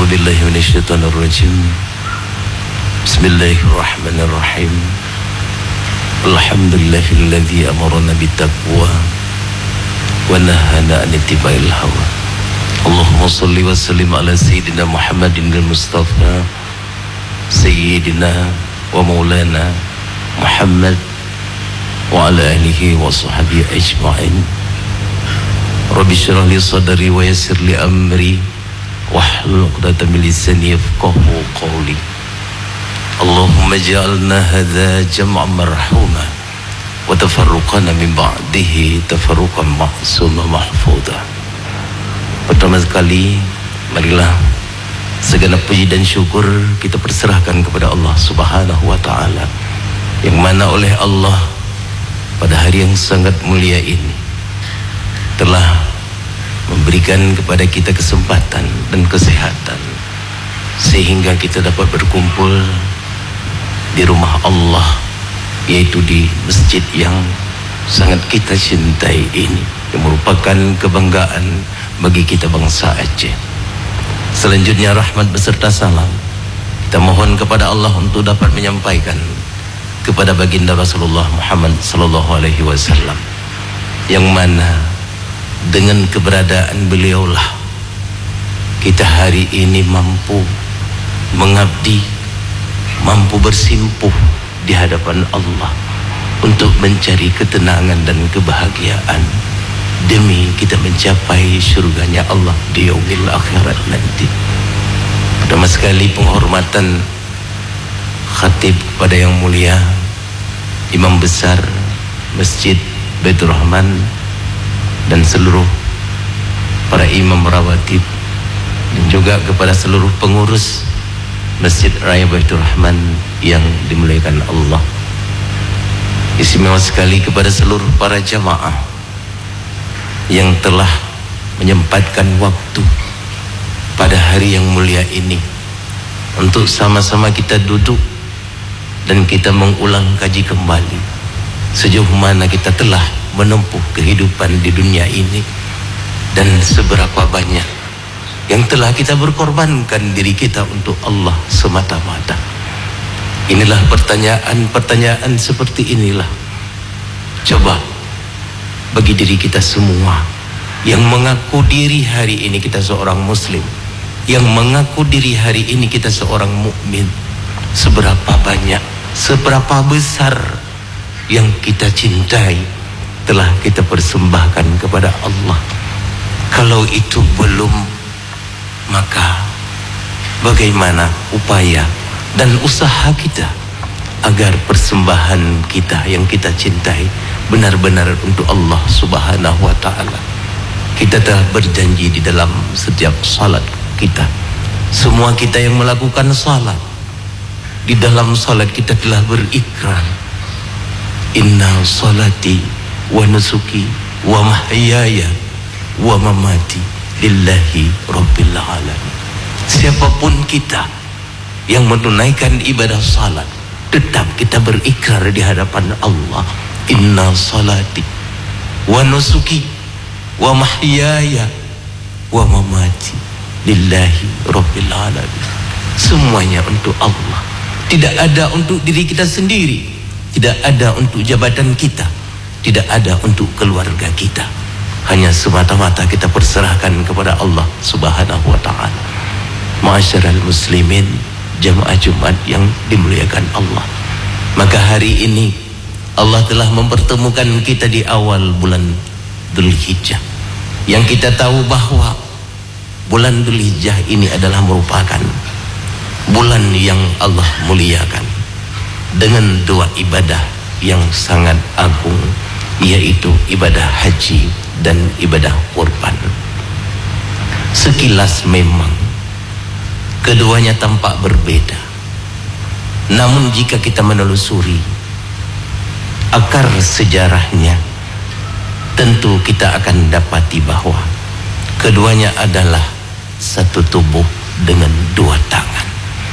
A'udzu billahi minasyaitonir rajim. Bismillahirrahmanirrahim. Alhamdulillahilladzi amarna bittaqwa wa nahana 'anil ittiba'il hawa. Allahumma shalli wa sallim ala sayyidina Muhammadin al-Mustafa sayyidina wa maulana Muhammad wa ala alihi wa sahbihi ajma'in. Rabbi shrah li sadri wa yassir li amri wahlul 'uqdatam min lisani yafqahu qawli. Allahumma ja'alna hadza jam'an marhuma wa tafarruqana min ba'dihi tafarruqan ma'suma mahfudha. Pertama sekali, marilah segenap puji dan syukur kita perserahkan kepada Allah Subhanahu wa taala, yang mana oleh Allah pada hari yang sangat mulia ini telah memberikan kepada kita kesempatan dan kesehatan sehingga kita dapat berkumpul di rumah Allah, yaitu di masjid yang sangat kita cintai ini, yang merupakan kebanggaan bagi kita bangsa Aceh. Selanjutnya rahmat beserta salam kita mohon kepada Allah untuk dapat menyampaikan kepada baginda Rasulullah Muhammad sallallahu alaihi wasallam, yang mana dengan keberadaan beliaulah kita hari ini mampu mengabdi, mampu bersimpuh di hadapan Allah untuk mencari ketenangan dan kebahagiaan demi kita mencapai surganya Allah di yaumil akhirat nanti. Pertama sekali penghormatan khatib kepada yang mulia Imam Besar Masjid Baitur Rahman dan seluruh para imam rawatib, dan juga kepada seluruh pengurus Masjid Raya Baitur Rahman yang dimuliakan Allah. Istimewa sekali kepada seluruh para jamaah yang telah menyempatkan waktu pada hari yang mulia ini untuk sama-sama kita duduk dan kita mengulang kaji kembali sejauh mana kita telah menempuh kehidupan di dunia ini dan seberapa banyak yang telah kita berkorbankan diri kita untuk Allah semata-mata. Inilah pertanyaan seperti inilah, coba bagi diri kita semua yang mengaku diri hari ini kita seorang muslim, yang mengaku diri hari ini kita seorang mukmin, seberapa banyak, seberapa besar yang kita cintai telah kita persembahkan kepada Allah. Kalau itu belum, maka bagaimana upaya dan usaha kita agar persembahan kita yang kita cintai benar-benar untuk Allah Subhanahu wa taala. Kita telah berjanji di dalam setiap salat kita, semua kita yang melakukan salat, di dalam salat kita telah berikrar, inna salati wa nusuki wa mahyaya wa mamati lillahi rabbil alamin. Siapapun kita yang menunaikan ibadah salat, tetap kita berikrar di hadapan Allah, inna salati wa nusuki wa mahyaya wa mamati lillahi rabbil alamin. Semuanya untuk Allah, tidak ada untuk diri kita sendiri, tidak ada untuk jabatan kita, tidak ada untuk keluarga kita, hanya semata-mata kita perserahkan kepada Allah Subhanahu wa taala. Ma'asyiral muslimin, jamaah Jumat yang dimuliakan Allah, maka hari ini Allah telah mempertemukan kita di awal bulan Dzulhijjah, yang kita tahu bahwa bulan Dzulhijjah ini adalah merupakan bulan yang Allah muliakan dengan dua ibadah yang sangat agung, yaitu ibadah haji dan ibadah kurban. Sekilas memang keduanya tampak berbeda, namun jika kita menelusuri akar sejarahnya, tentu kita akan dapati bahwa keduanya adalah satu tubuh dengan dua tangan.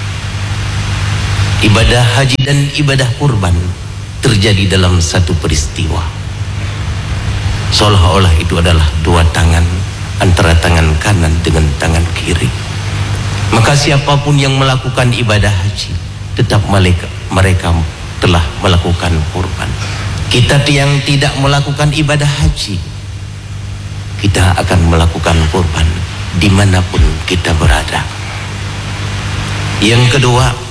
Ibadah haji dan ibadah kurban terjadi dalam satu peristiwa, seolah-olah itu adalah dua tangan antara tangan kanan dengan tangan kiri. Maka Maka siapapun yang melakukan ibadah haji, tetap mereka telah melakukan kurban. Kita yang tidak melakukan ibadah haji, kita akan melakukan kurban dimanapun kita berada. Yang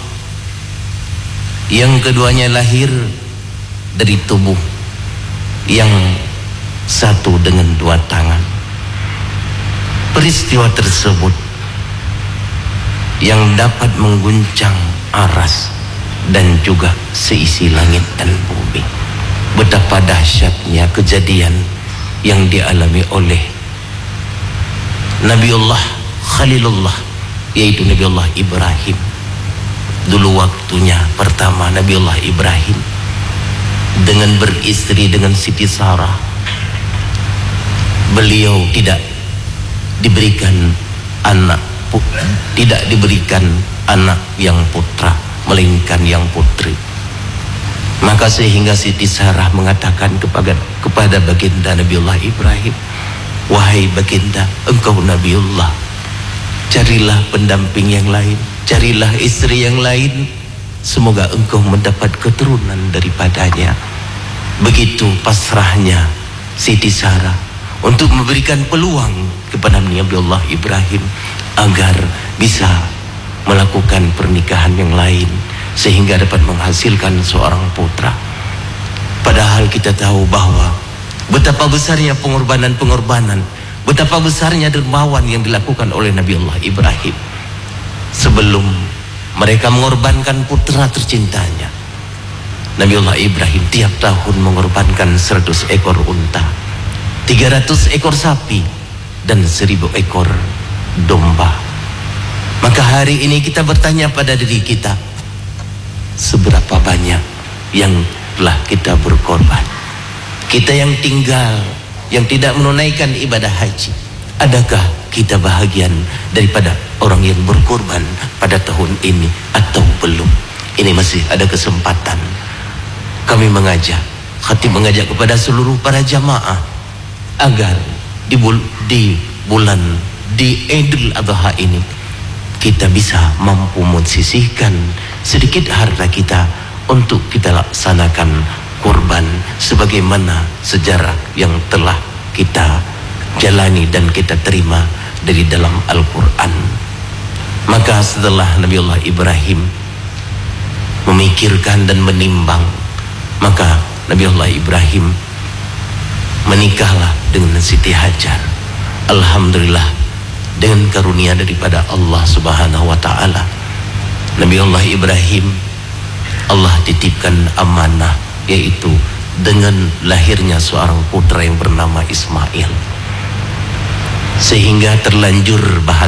keduanya lahir dari tubuh yang satu dengan dua tangan. Peristiwa tersebut yang dapat mengguncang aras dan juga seisi langit dan bumi. Betapa dahsyatnya kejadian yang dialami oleh Nabiullah Khalilullah, yaitu Nabiullah Ibrahim. Dulu waktunya pertama Nabiullah Ibrahim dengan beristri dengan Siti Sarah, beliau tidak diberikan anak yang putra, melainkan yang putri. Maka sehingga Siti Sarah mengatakan kepada baginda Nabiullah Ibrahim, wahai baginda, engkau Nabiullah, carilah pendamping yang lain, carilah istri yang lain, semoga engkau mendapat keturunan daripadanya. Begitu pasrahnya Siti Sarah untuk memberikan peluang kepada Nabiullah Ibrahim agar bisa melakukan pernikahan yang lain sehingga dapat menghasilkan seorang putra. Padahal kita tahu bahwa betapa besarnya pengorbanan, betapa besarnya dermawan yang dilakukan oleh Nabiullah Ibrahim sebelum mereka mengorbankan putra tercintanya. Nabiullah Ibrahim tiap tahun mengorbankan 100 ekor unta, 300 ekor sapi, dan 1000 ekor domba. Maka hari ini kita bertanya pada diri kita, seberapa banyak yang telah kita berkorban? Kita yang tinggal, yang tidak menunaikan ibadah haji, adakah kita bahagian daripada orang yang berkorban pada tahun ini atau belum? Ini masih ada kesempatan. Kami mengajak kepada seluruh para jamaah agar di Idul Adha ini kita bisa mampu mensisihkan sedikit harta kita untuk kita laksanakan kurban sebagaimana sejarah yang telah kita jalani dan kita terima dari dalam Al-Quran. Maka setelah Nabiullah Ibrahim memikirkan dan menimbang, maka Nabiullah Ibrahim menikahlah dengan Siti Hajar. Alhamdulillah, dengan karunia daripada Allah Subhanahu wa taala, Nabiullah Ibrahim Allah titipkan amanah, yaitu dengan lahirnya seorang putra yang bernama Ismail. Sehingga terlanjur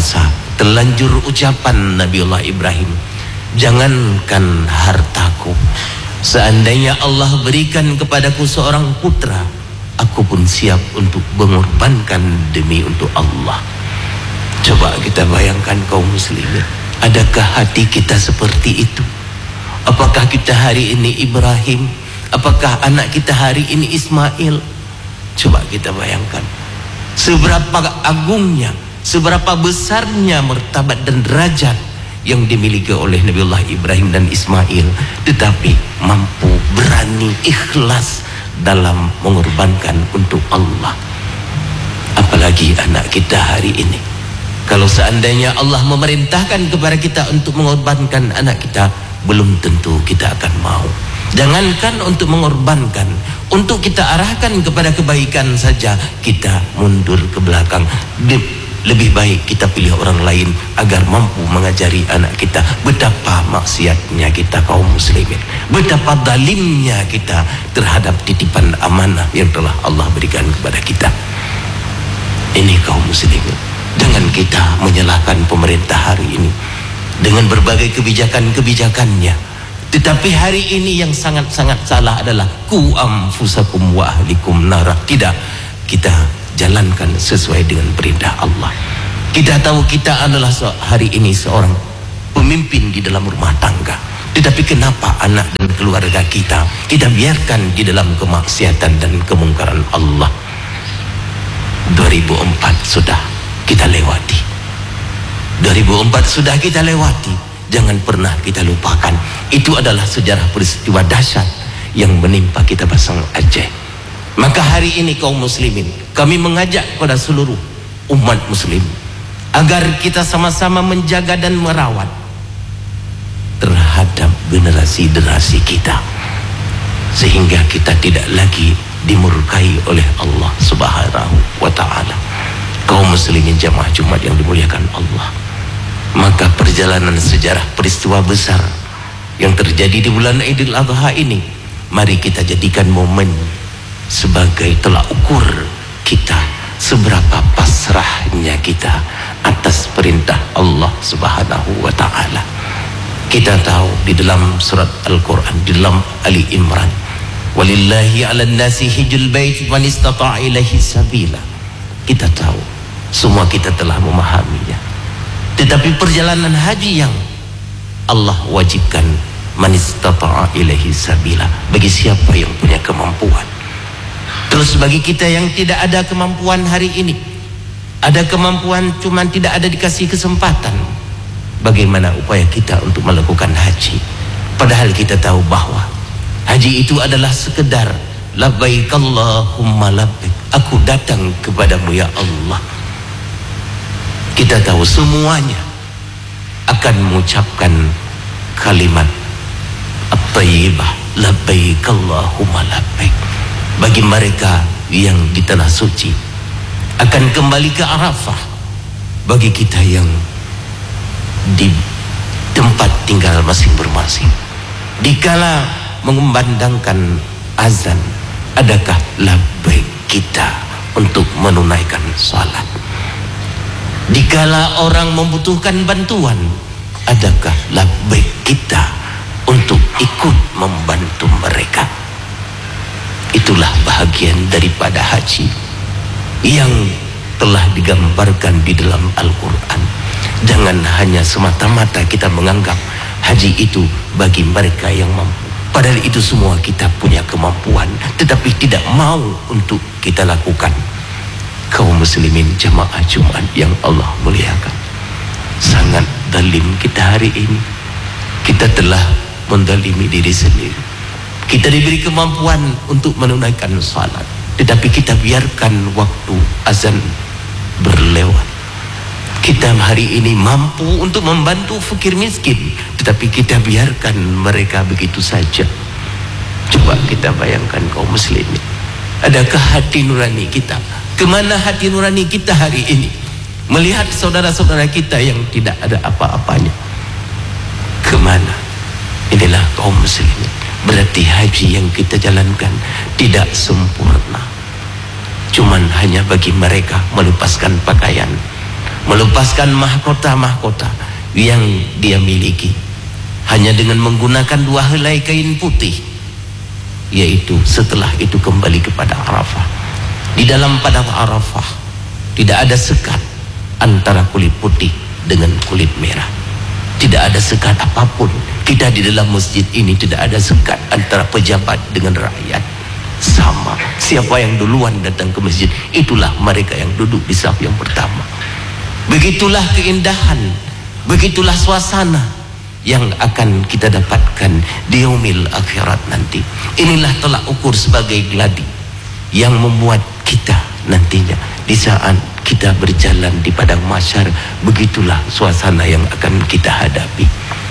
ucapan Nabiullah Ibrahim, jangankan hartaku, seandainya Allah berikan kepadaku seorang putra, aku pun siap untuk mengorbankan demi untuk Allah. Coba kita bayangkan kaum muslimin, adakah hati kita seperti itu? Apakah kita hari ini Ibrahim? Apakah anak kita hari ini Ismail? Coba kita bayangkan seberapa agungnya, seberapa besarnya martabat dan derajat yang dimiliki oleh Nabiullah Ibrahim dan Ismail, tetapi mampu, berani, ikhlas dalam mengorbankan untuk Allah. Apalagi anak kita hari ini. Kalau seandainya Allah memerintahkan kepada kita untuk mengorbankan anak kita, belum tentu kita akan mau. Jangankan untuk mengorbankan, untuk kita arahkan kepada kebaikan saja kita mundur ke belakang. Lebih baik kita pilih orang lain agar mampu mengajari anak kita. Betapa maksiatnya kita kaum muslimin, betapa zalimnya kita terhadap titipan amanah yang telah Allah berikan kepada kita. Ini kaum muslimin, jangan kita menyalahkan pemerintah hari ini dengan berbagai kebijakan-kebijakannya. Tetapi hari ini yang sangat-sangat salah adalah ku anfusakum wa ahlikum nara. Tidak kita jalankan sesuai dengan perintah Allah. Kita tahu kita adalah hari ini seorang pemimpin di dalam rumah tangga, tetapi kenapa anak dan keluarga kita biarkan di dalam kemaksiatan dan kemungkaran Allah? 2004 sudah kita lewati, 2019 2004 sudah kita lewati, jangan pernah kita lupakan. Itu adalah sejarah peristiwa dahsyat yang menimpa kita Basang Aceh. Maka hari ini kaum muslimin, kami mengajak kepada seluruh umat muslim agar kita sama-sama menjaga dan merawat terhadap generasi-generasi kita, sehingga kita tidak lagi dimurkai oleh Allah Subhanahu wa ta'ala. Kaum muslimin jamaah Jumat yang dimuliakan Allah, maka perjalanan sejarah peristiwa besar yang terjadi di bulan Idul Adha ini, mari kita jadikan momen sebagai tolak ukur kita seberapa pasrahnya kita atas perintah Allah Subhanahu wa ta'ala. Kita tahu di dalam surat Al-Quran, di dalam Ali Imran, walillahi ala nasi hijjul bait man istata'a ilaihi sabila. Kita tahu, semua kita telah memahaminya. Tetapi perjalanan haji yang Allah wajibkan, man istata'a ilaihi sabila, bagi siapa yang punya kemampuan. Terus bagi kita yang tidak ada kemampuan hari ini, ada kemampuan cuman tidak ada dikasih kesempatan, bagaimana upaya kita untuk melakukan haji? Padahal kita tahu bahwa haji itu adalah sekedar labbaik Allahumma labbaik, aku datang kepadamu ya Allah. Kita tahu semuanya akan mengucapkan kalimat at-tayyibah, labbaik Allahumma labbaik. Bagi mereka yang di tanah suci akan kembali ke Arafah. Bagi kita yang di tempat tinggal masing-masing, dikala mengumandangkan azan, adakah labbaik kita untuk menunaikan salat? Dikala orang membutuhkan bantuan, adakah labbaik kita untuk ikut membantu mereka? Itulah bahagian daripada haji yang telah digambarkan di dalam Al-Quran. Jangan hanya semata-mata kita menganggap haji itu bagi mereka yang mampu, padahal itu semua kita punya kemampuan, tetapi tidak mau untuk kita lakukan. Kaum muslimin jamaah Jumat yang Allah muliakan, sangat zalim kita hari ini. Kita telah menzalimi diri sendiri. Kita diberi kemampuan untuk menunaikan salat, tetapi kita biarkan waktu azan berlewat. Kita hari ini mampu untuk membantu fakir miskin, tetapi kita biarkan mereka begitu saja. Coba kita bayangkan kaum muslimin, adakah hati nurani kita? Kemana hati nurani kita hari ini melihat saudara-saudara kita yang tidak ada apa-apanya? Kemana? Inilah kaum muslimin. Berarti haji yang kita jalankan tidak sempurna. Cuman hanya bagi mereka melepaskan pakaian, melepaskan mahkota-mahkota yang dia miliki, hanya dengan menggunakan 2 helai kain putih, yaitu setelah itu kembali kepada Arafah. Di dalam padang Arafah tidak ada sekat antara kulit putih dengan kulit merah. Tidak ada sekat apapun. Kita di dalam masjid ini tidak ada sekat antara pejabat dengan rakyat. Sama, siapa yang duluan datang ke masjid, itulah mereka yang duduk di saf yang pertama. Begitulah keindahan, begitulah suasana yang akan kita dapatkan di yaumil akhirat nanti. Inilah tolak ukur sebagai gladi yang membuat kita nantinya di saat kita berjalan di padang mahsyar, begitulah suasana yang akan kita hadapi.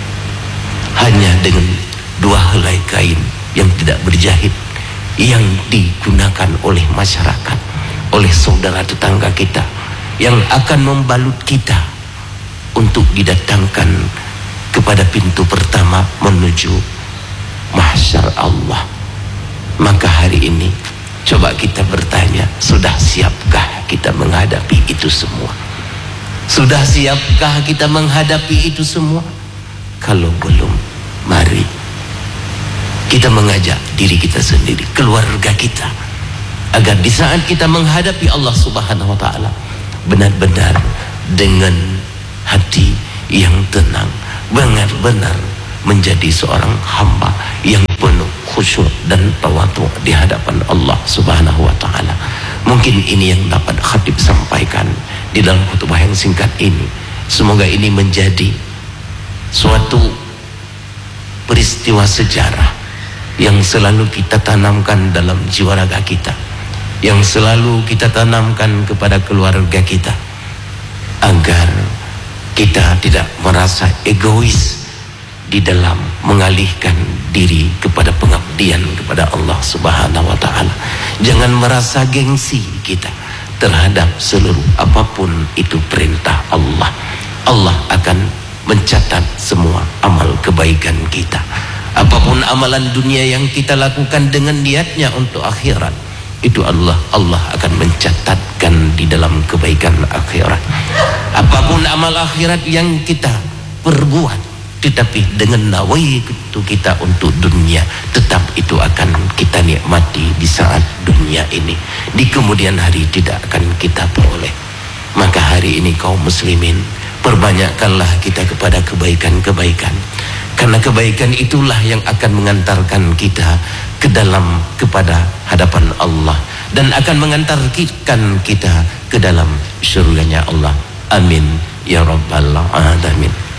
Hanya dengan 2 helai kain yang tidak berjahit, yang digunakan oleh masyarakat, oleh saudara tetangga kita, yang akan membalut kita untuk didatangkan kepada pintu pertama menuju mahsyar Allah. Maka hari ini coba kita bertanya, sudah siapkah kita menghadapi itu semua? Sudah siapkah kita menghadapi itu semua? Kalau belum, mari kita mengajak diri kita sendiri, keluarga kita, agar di saat kita menghadapi Allah Subhanahu wa ta'ala, benar-benar dengan hati yang tenang, benar-benar menjadi seorang hamba yang penuh khusyuk dan tawadhu di hadapan Allah Subhanahu wa ta'ala. Mungkin ini yang dapat khatib sampaikan di dalam khutbah yang singkat ini, Semoga ini menjadi suatu peristiwa sejarah yang selalu kita tanamkan dalam jiwa raga kita, yang selalu kita tanamkan kepada keluarga kita, agar kita tidak merasa egois di dalam mengalihkan diri kepada pengabdian kepada Allah Subhanahu wa Ta'ala. Jangan merasa gengsi kita terhadap seluruh apapun itu perintah Allah. Allah akan mencatat semua amal kebaikan kita. Apapun amalan dunia yang kita lakukan dengan niatnya untuk akhirat, itu Allah akan mencatatkan di dalam kebaikan akhirat. Apapun amal akhirat yang kita perbuat, tetapi dengan nawaitu kita untuk dunia, tetap itu akan kita nikmati di saat dunia ini. Di kemudian hari tidak akan kita peroleh. Maka hari ini kaum muslimin, perbanyakkanlah kita kepada kebaikan-kebaikan, karena kebaikan itulah yang akan mengantarkan kita kepada hadapan Allah, dan akan mengantarkan kita ke dalam surganya Allah. Amin ya rabbal alamin.